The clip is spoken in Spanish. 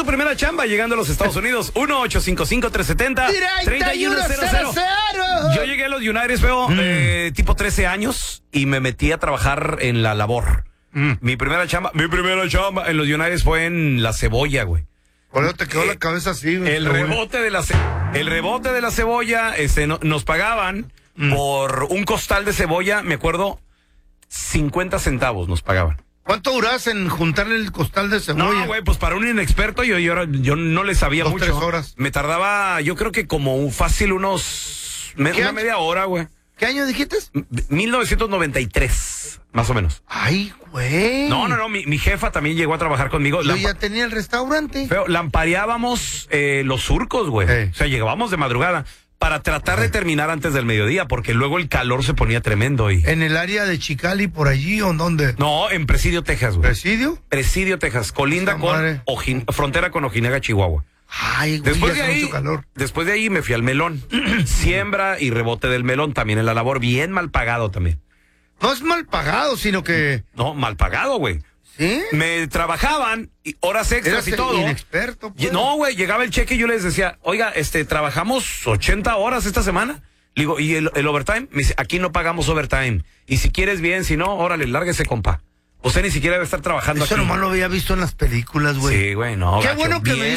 primera chamba llegando a los Estados Unidos? 1-855-370-3100. Yo llegué a los United, tipo 13 años y me metí a trabajar en la labor. Mi primera chamba en los United fue en la cebolla, güey. Por eso te quedó la cabeza así, güey. El rebote de la cebolla, nos pagaban por un costal de cebolla, me acuerdo, 50 centavos nos pagaban. ¿Cuánto durás en juntarle el costal de cebolla? No, güey, pues para un inexperto yo no le sabía 2, mucho. 3 horas. Me tardaba, yo creo que como fácil una media hora, güey. ¿Qué año dijiste? 1993, más o menos. Ay, güey. No, mi jefa también llegó a trabajar conmigo. Yo ya tenía el restaurante. Lampareábamos los surcos, güey. O sea, llegábamos de madrugada para tratar de terminar antes del mediodía, porque luego el calor se ponía tremendo. ¿En el área de Chicali, por allí, o en dónde? No, en Presidio, Texas, güey. ¿Presidio? Presidio, Texas. Colinda con frontera con Ojinaga, Chihuahua. Ay, güey, mucho calor. Después de ahí me fui al melón. Siembra y rebote del melón también en la labor. Bien mal pagado también. No es mal pagado, sino que... No, mal pagado, güey. ¿Sí? Me trabajaban horas extras y todo. Inexperto, pues. No, güey, llegaba el cheque y yo les decía, oiga, trabajamos 80 horas esta semana. Le digo, ¿y el overtime? Me dice, aquí no pagamos overtime. Y si quieres bien, si no, órale, lárguese, compa. Usted ni siquiera debe estar trabajando Eso aquí. nomás lo había visto en las películas, güey. Sí, güey, no. Qué bueno que me